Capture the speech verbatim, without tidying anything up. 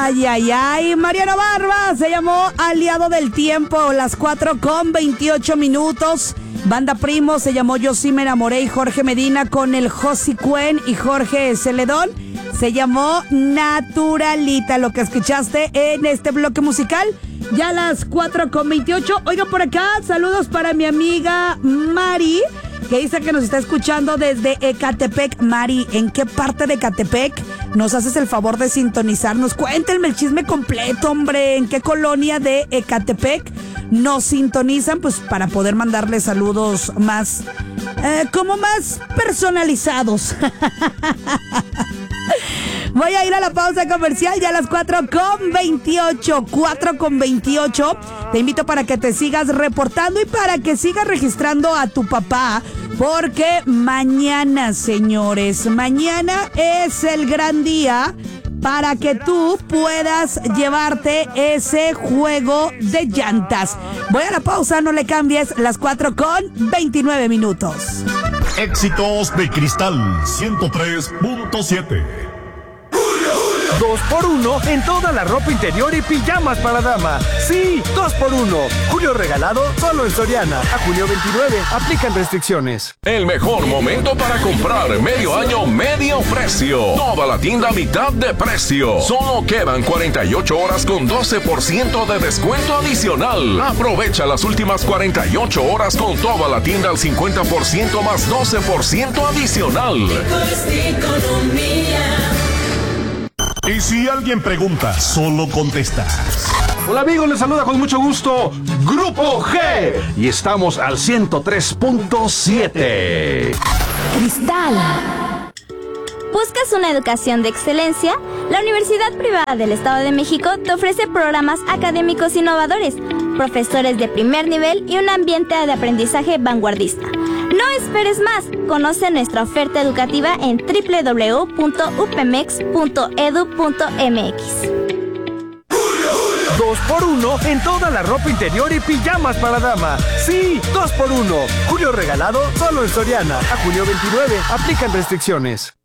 Ay, ay, ay. Mariano Barba se llamó Aliado del Tiempo. Las cuatro con veintiocho minutos. Banda Primo se llamó Yo sí me enamoré. Y Jorge Medina con el Josi Cuen y Jorge Celedón se llamó Naturalita. Lo que escuchaste en este bloque musical. Ya a las cuatro con veintiocho. Oigan por acá, saludos para mi amiga Mari, que dice que nos está escuchando desde Ecatepec. Mari, ¿en qué parte de Ecatepec nos haces el favor de sintonizarnos? Cuéntenme el chisme completo, hombre. ¿En qué colonia de Ecatepec nos sintonizan? Pues para poder mandarles saludos más, eh, como más personalizados. Voy a ir a la pausa comercial ya a las cuatro con veintiocho. cuatro con veintiocho. Te invito para que te sigas reportando y para que sigas registrando a tu papá. Porque mañana, señores, mañana es el gran día para que tú puedas llevarte ese juego de llantas. Voy a la pausa, no le cambies, las cuatro con veintinueve minutos. Éxitos de Cristal ciento tres punto siete. Dos por uno en toda la ropa interior y pijamas para dama. Sí, dos por uno. Julio regalado solo en Soriana. A junio veintinueve. Aplican restricciones. El mejor momento para comprar medio año, medio precio. Toda la tienda a mitad de precio. Solo quedan cuarenta y ocho horas con doce por ciento de descuento adicional. Aprovecha las últimas cuarenta y ocho horas con toda la tienda al cincuenta por ciento más doce por ciento adicional. Y si alguien pregunta, solo contestas. Hola amigos, les saluda con mucho gusto Grupo G y estamos al ciento tres punto siete. Cristal. ¿Buscas una educación de excelencia? La Universidad Privada del Estado de México te ofrece programas académicos innovadores, profesores de primer nivel y un ambiente de aprendizaje vanguardista. No esperes más. Conoce nuestra oferta educativa en doble u doble u doble u punto u p m e x punto e d u punto m x. Dos por uno en toda la ropa interior y pijamas para dama. Sí, dos por uno. Julio regalado solo en Soriana. A junio veintinueve. Aplican restricciones.